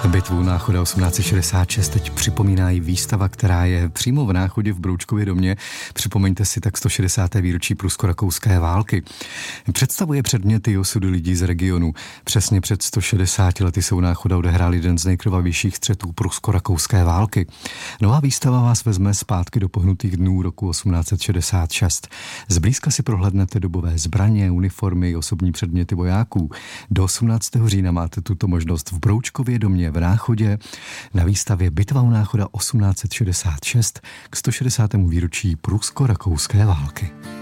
Bitvu Náchoda 1866 teď připomíná i výstava, která je přímo v Náchodě v Broučkově domě. Připomeňte si tak 160. výročí prusko-rakouské války. Představuje předměty osudy lidí z regionu. Přesně před 160 lety se u Náchoda odehrál jeden z nejkrvavějších střetů prusko-rakouské války. Nová výstava vás vezme zpátky do pohnutých dnů roku 1866. Zblízka si prohlédnete dobové zbraně, uniformy, osobní předměty vojáků. Do 18. října máte tuto možnost v Broučkově domě v Náchodě na výstavě Bitva u Náchoda 1866 k 160. výročí prusko-rakouské války.